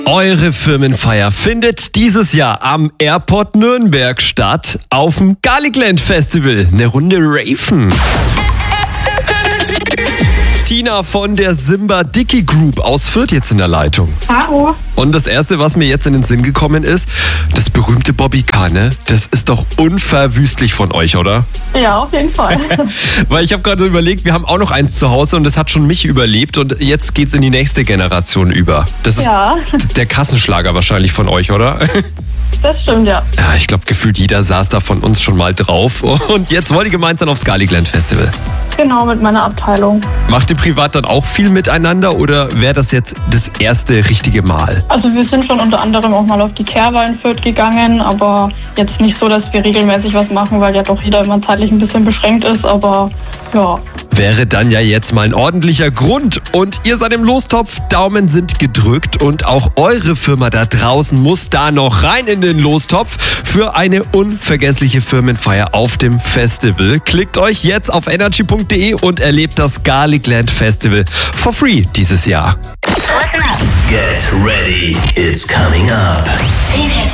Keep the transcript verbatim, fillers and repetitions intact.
Eure Firmenfeier findet dieses Jahr am Airport Nürnberg statt, auf dem Garlicland Festival. Eine Runde raven. Tina von der Simba Dicky Group aus Fürth jetzt in der Leitung. Hallo. Und das Erste, was mir jetzt in den Sinn gekommen ist, das berühmte Bobbycar, ne? Das ist doch unverwüstlich von euch, oder? Ja, auf jeden Fall. Weil ich habe gerade überlegt, wir haben auch noch eins zu Hause und das hat schon mich überlebt und jetzt geht's in die nächste Generation über. Das ist Ja. der Kassenschlager wahrscheinlich von euch, oder? Das stimmt, ja. Ja, ich glaube, gefühlt jeder saß da von uns schon mal drauf. Und jetzt wollt ihr gemeinsam aufs Garlicland Festival. Genau, mit meiner Abteilung. Macht ihr privat dann auch viel miteinander oder wäre das jetzt das erste richtige Mal? Also wir sind schon unter anderem auch mal auf die Kerwa in Fürth gegangen, aber jetzt nicht so, dass wir regelmäßig was machen, weil ja doch jeder immer zeitlich ein bisschen beschränkt ist, aber ja. Wäre dann ja jetzt mal ein ordentlicher Grund. Und ihr seid im Lostopf, Daumen sind gedrückt und auch eure Firma da draußen muss da noch rein in den Lostopf für eine unvergessliche Firmenfeier auf dem Festival. Klickt euch jetzt auf energy punkt de und erlebt das Garlicland Festival for free dieses Jahr. Listen up. Get ready. It's coming up. zehn Hits